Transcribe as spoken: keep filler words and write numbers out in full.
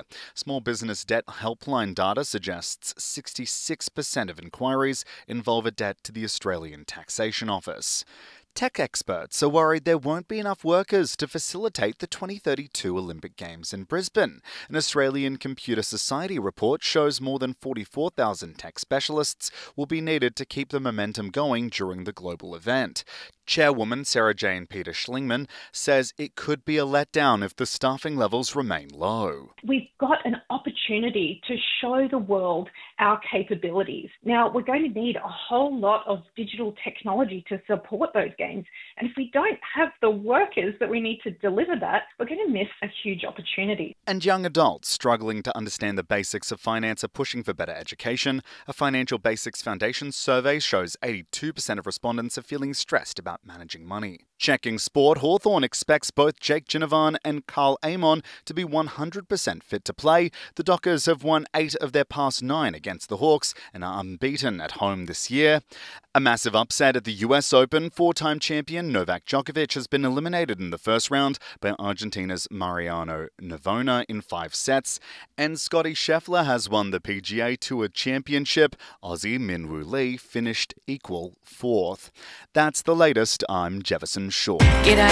Small business debt helpline data suggests sixty-six percent of inquiries involve a debt to the Australian Taxation Office. Tech experts are worried there won't be enough workers to facilitate the twenty thirty-two Olympic Games in Brisbane. An Australian Computer Society report shows more than forty-four thousand tech specialists will be needed to keep the momentum going during the global event. Chairwoman Sarah Jane Peter Schlingman says it could be a letdown if the staffing levels remain low. We've got an opportunity to show the world our capabilities. Now, we're going to need a whole lot of digital technology to support those games. And if we don't have the workers that we need to deliver that, we're going to miss a huge opportunity. And young adults struggling to understand the basics of finance are pushing for better education. A Financial Basics Foundation survey shows eighty-two percent of respondents are feeling stressed about managing money. Checking sport, Hawthorn expects both Jake Ginnivan and Carl Amon to be one hundred percent fit to play. The Dockers have won eight of their past nine against the Hawks and are unbeaten at home this year. A massive upset at the U S Open. Four-time champion Novak Djokovic has been eliminated in the first round by Argentina's Mariano Navona in five sets. And Scottie Scheffler has won the P G A Tour Championship. Aussie Minwoo Lee finished equal fourth. That's the latest. I'm Jefferson Shaw. G'day.